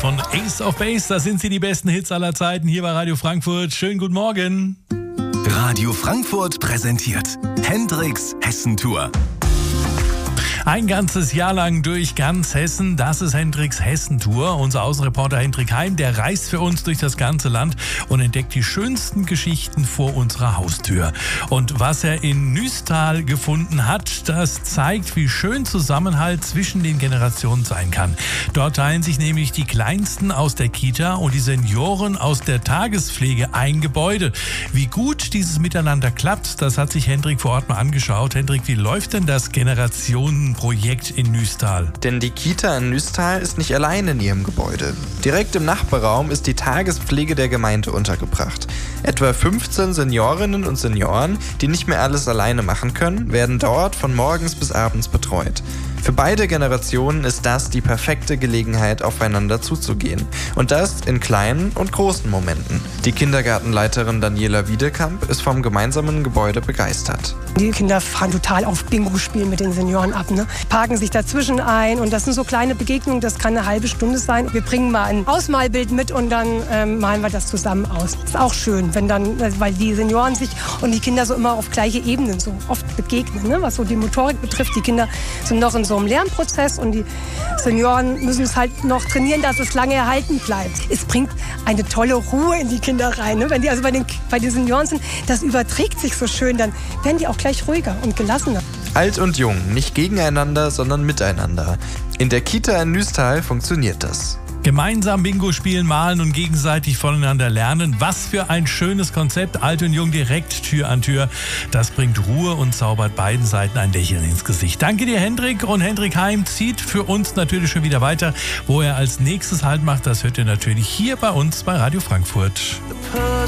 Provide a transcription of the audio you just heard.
von Ace of Base. Da sind sie, die besten Hits aller Zeiten hier bei Radio Frankfurt. Schönen guten Morgen. Radio Frankfurt präsentiert Hendrix Hessentour. Ein ganzes Jahr lang durch ganz Hessen, das ist Hendrix Hessentour. Unser Außenreporter Hendrik Heim, der reist für uns durch das ganze Land und entdeckt die schönsten Geschichten vor unserer Haustür. Und was er in Nüstal gefunden hat, das zeigt, wie schön Zusammenhalt zwischen den Generationen sein kann. Dort teilen sich nämlich die Kleinsten aus der Kita und die Senioren aus der Tagespflege ein Gebäude. Wie gut dieses Miteinander klappt, das hat sich Hendrik vor Ort mal angeschaut. Hendrik, wie läuft denn das Generationenprojekt in Nüstal? Denn die Kita in Nüstal ist nicht allein in ihrem Gebäude. Direkt im Nachbarraum ist die Tagespflege der Gemeinde untergebracht. Etwa 15 Seniorinnen und Senioren, die nicht mehr alles alleine machen können, werden dort von morgens bis abends betreut. Für beide Generationen ist das die perfekte Gelegenheit, aufeinander zuzugehen. Und das in kleinen und großen Momenten. Die Kindergartenleiterin Daniela Wiedekamp ist vom gemeinsamen Gebäude begeistert. Die Kinder fahren total auf Bingo-Spielen mit den Senioren ab, ne? Parken sich dazwischen ein und das sind so kleine Begegnungen, das kann eine halbe Stunde sein. Wir bringen mal ein Ausmalbild mit und dann malen wir das zusammen aus. Ist auch schön, wenn dann, weil die Senioren sich und die Kinder so immer auf gleiche Ebenen so oft begegnen, ne? Was so die Motorik betrifft. Die Kinder sind noch in so einem Lernprozess und die Senioren müssen es halt noch trainieren, dass es lange erhalten bleibt. Es bringt eine tolle Ruhe in die Kinder rein, ne? Wenn die also bei den Senioren sind, das überträgt sich so schön, dann werden die auch gleich ruhiger und gelassener. Alt und jung, nicht gegeneinander, sondern miteinander. In der Kita in Nüstal funktioniert das. Gemeinsam Bingo spielen, malen und gegenseitig voneinander lernen. Was für ein schönes Konzept. Alt und jung direkt Tür an Tür. Das bringt Ruhe und zaubert beiden Seiten ein Lächeln ins Gesicht. Danke dir, Hendrik. Und Hendrik Heim zieht für uns natürlich schon wieder weiter. Wo er als nächstes Halt macht, das hört ihr natürlich hier bei uns bei Radio Frankfurt.